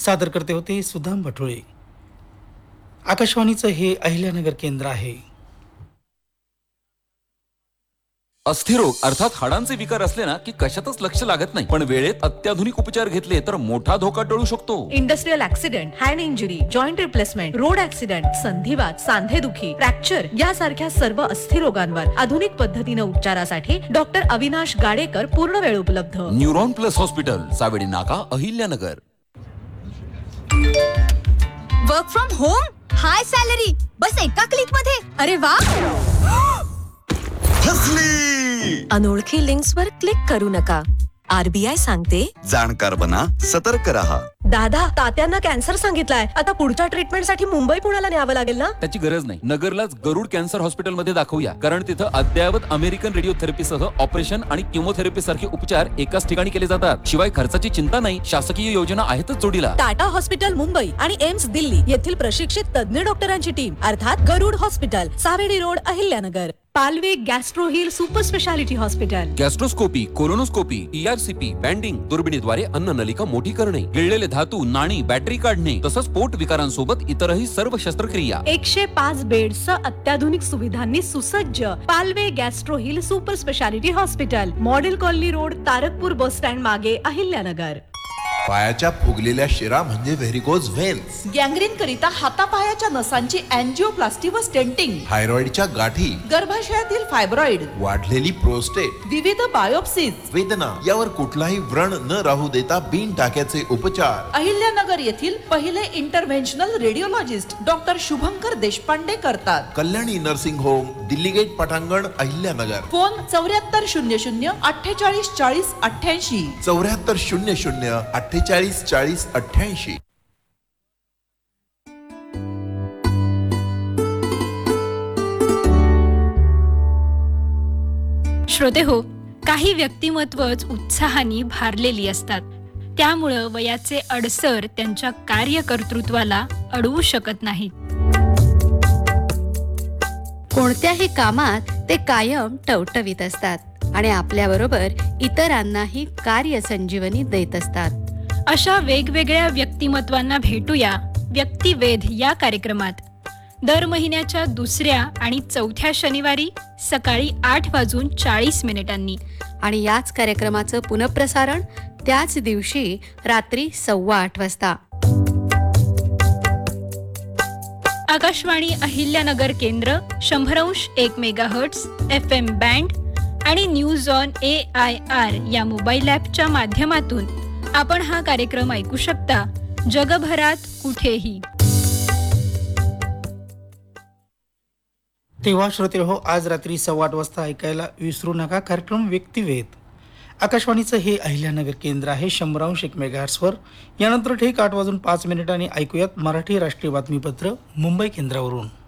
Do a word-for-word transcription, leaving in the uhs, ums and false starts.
सादर करते होते सुदाम भटोळे। आकाशवाणीचं हे अहिल्यानगर केंद्र आहे। अस्थिरोग अर्थात हाडांचे विकार असले ना की कशातच लक्ष लागत नाही, पण वेळेत अत्याधुनिक उपचार घेतले तर मोठा धोका टळू शकतो। Industrial accident, hand injury, joint replacement, road accident, संधिवात, सांधेदुखी, fracture यासारख्या सर्व अस्थिरोगांवर आधुनिक पद्धतीने उपचारासाठी डॉक्टर अविनाश गाडेकर पूर्ण वेळ उपलब्ध। न्यूरॉन प्लस हॉस्पिटल, सावेडी नाका, Ahilyanagar. Work from home, high salary, बस एका क्लिक मध्ये। अरे वा, अनोळखी लिंक्सवर क्लिक करू नका। आरबीआय सांगते, जाणकार बना, सतर्क रहा। दादा, तात्यांना कॅन्सर सांगितलाय, आता पुढच्या ट्रीटमेंटसाठी मुंबई पुण्याला न्यावं लागेल ना? त्याची गरज नाही, नगरलाच गरुड कॅन्सर हॉस्पिटल मध्ये दाखवूया, कारण तिथं अद्ययावत अमेरिकन रेडिओथेरपीसह ऑपरेशन आणि किमोथेरपी सारखे उपचार एकाच ठिकाणी केले जातात। शिवाय खर्चाची चिंता नाही, शासकीय योजना आहेतच जोडीला। टाटा हॉस्पिटल मुंबई आणि एम्स दिल्ली येथील प्रशिक्षित तज्ञ डॉक्टरांची टीम, अर्थात गरुड hospital, Savedi road, Ahilyanagar. Palve gastro hill super speciality hospital, गॅस्ट्रोस्कोपी, colonoscopy, ERCP, banding, दुर्बिणीद्वारे अन्ननलिका मोठी करणे, गिळलेले धातू, नाणी, बॅटरी काढणे, तसंच पोट विकारांसोबत इतरही सर्व शस्त्रक्रिया। एकशे पाच बेड्सचं अत्याधुनिक सुविधांनी सुसज्ज Palve gastro hill super speciality hospital, model colony road, Tarakpur bus stand मागे, अहिल्यानगर। पायाच्या फुगलेल्या शिरा म्हणजे व्हेरिकोज व्हेन्स, गँग्रीन करिता हातापायाच्या नसांची अँजिओप्लास्टी व स्टेंटिंग, थायरॉइडच्या गाठी, गर्भाशयातील फायब्रॉइड, वाढलेली प्रोस्टेट, विविध बायोप्सीज, वेदना यावर कुठलाही व्रण न राहू देता बिन टाक्याचे उपचार। अहिल्यानगर येथील पहिले इंटरव्हेन्शनल रेडिओलॉजिस्ट डॉक्टर शुभंकर देशपांडे करतात। Kalyani nursing home, Delhi gate, पटांगण, अहिल्यानगर। फोन चौऱ्याहत्तर शून्य शून्य अठ्ठेचाळीस चाळीस अठ्ठ्याऐंशी, चौऱ्याहत्तर शून्य शून्य अठ्ठेचाळीस चाळीस अठ्ठ्याऐंशी। श्रोते हो, काही व्यक्तिमत्वच उत्साहाने भारलेली असतात, त्यामुळं वयाचे अडसर त्यांच्या कार्यकर्तृत्वाला अडवू शकत नाहीत। कोणत्याही कामात ते कायम टवटवीत असतात आणि आपल्याबरोबर इतरांनाही कार्यसंजीवनी देत असतात। अशा वेगवेगळ्या व्यक्तिमत्वांना भेटूया व्यक्तिवेध या कार्यक्रमात दर महिन्याच्या दुसऱ्या आणि चौथ्या शनिवारी सकाळी आठ वाजून चाळीस मिनिटांनी, आणि याच कार्यक्रमाचं पुनःप्रसारण त्याच दिवशी रात्री सव्वा आठ वाजता। आकाशवाणी अहिल्यानगर केंद्र, शंभरंश एक मेगाहर्ट्ज एफ एम बँड आणि news on A I R या मोबाईल ॲपच्या माध्यमातून आपण हा कार्यक्रम ऐकू शकता जगभरात कुठेही। तेव्हा श्रोते हो, आज रात्री सव्वा आठ वाजता ऐकायला विसरू नका कार्यक्रम व्यक्तिवेध। आकाशवाणीचं हे अहिल्यानगर केंद्र आहे शंभरंश एक मेगाहर्ट्जवर। यानंतर ठीक आठ वाजून पाच मिनिटांनी ऐकूयात मराठी राष्ट्रीय बातमीपत्र मुंबई केंद्रावरून।